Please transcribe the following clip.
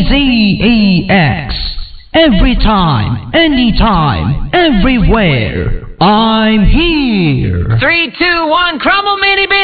KZEX. Every time, anytime, everywhere. I'm here. 3, 2, 1, crumble mini bin.